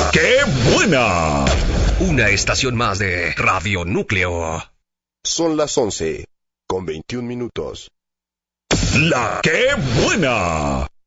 ¡Qué buena! Una estación más de Radio Núcleo. Son las 11:21. ¡La qué buena!